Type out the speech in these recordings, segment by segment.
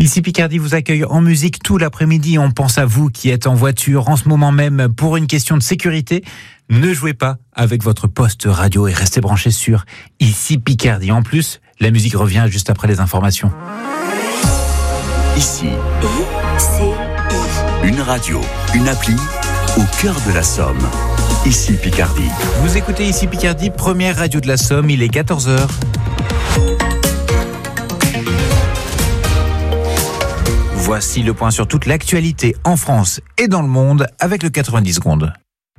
Ici Picardie vous accueille en musique tout l'après-midi. On pense à vous qui êtes en voiture en ce moment même pour une question de sécurité. Ne jouez pas avec votre poste radio et restez branchés sur Ici Picardie. En plus, la musique revient juste après les informations. Ici, une radio, une appli au cœur de la Somme. Ici Picardie. Vous écoutez Ici Picardie, première radio de la Somme, il est 14h. Voici le point sur toute l'actualité en France et dans le monde avec le 90 secondes.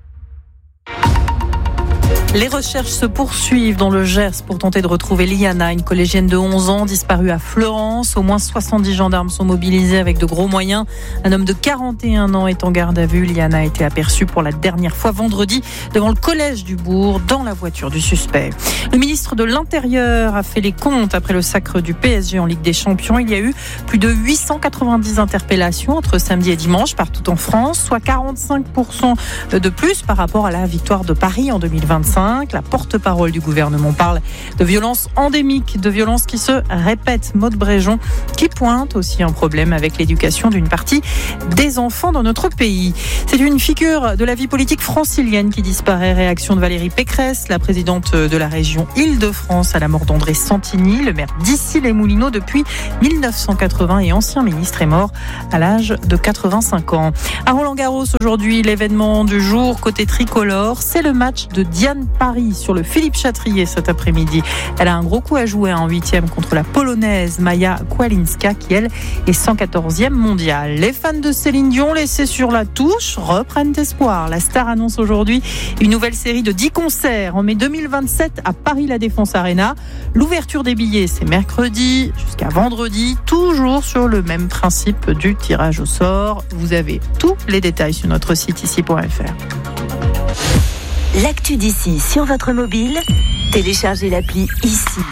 Les recherches se poursuivent dans le Gers pour tenter de retrouver Liana, une collégienne de 11 ans disparue à Florence. Au moins 70 gendarmes sont mobilisés avec de gros moyens. Un homme de 41 ans est en garde à vue. Liana a été aperçue pour la dernière fois vendredi devant le collège du Bourg dans la voiture du suspect. Le ministre de l'Intérieur a fait les comptes après le sacre du PSG en Ligue des Champions. Il y a eu plus de 890 interpellations entre samedi et dimanche partout en France, soit 45% de plus par rapport à la victoire de Paris en 2025. La porte-parole du gouvernement parle de violences endémiques, de violences qui se répètent. Maude Bréjon qui pointe aussi un problème avec l'éducation d'une partie des enfants dans notre pays. C'est une figure de la vie politique francilienne qui disparaît. Réaction de Valérie Pécresse, la présidente de la région Île-de-France, à la mort d'André Santini, le maire d'Issy-les-Moulineaux depuis 1980 et ancien ministre, est mort à l'âge de 85 ans. À Roland-Garros aujourd'hui, l'événement du jour côté tricolore, c'est le match de Diane Paris sur le Philippe Chatrier cet après-midi. Elle a un gros coup à jouer en 8e contre la Polonaise Maja Kłalinska qui, elle, est 114e mondiale. Les fans de Céline Dion laissés sur la touche reprennent espoir. La star annonce aujourd'hui une nouvelle série de 10 concerts en mai 2027 à Paris La Défense Arena. L'ouverture des billets, c'est mercredi jusqu'à vendredi, toujours sur le même principe du tirage au sort. Vous avez tous les détails sur notre site ici.fr. L'actu d'ici sur votre mobile, téléchargez l'appli Ici.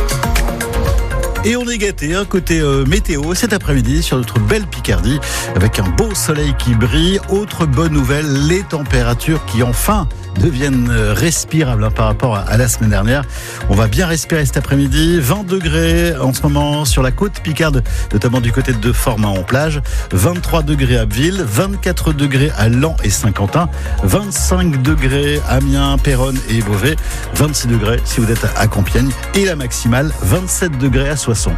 Et on est gâtés, côté météo, cet après-midi sur notre belle Picardie, avec un beau soleil qui brille. Autre bonne nouvelle, les températures qui enfin deviennent respirables par rapport à la semaine dernière. On va bien respirer cet après-midi. 20 degrés en ce moment sur la côte picarde, notamment du côté de Format-en-Plage. 23 degrés à Abbeville, 24 degrés à Laon et Saint-Quentin, 25 degrés à Amiens, Péronne et Beauvais, 26 degrés si vous êtes à Compiègne, et la maximale 27 degrés à Soissons.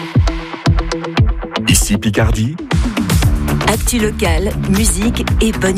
Ici Picardie. Actu locale, musique et bonne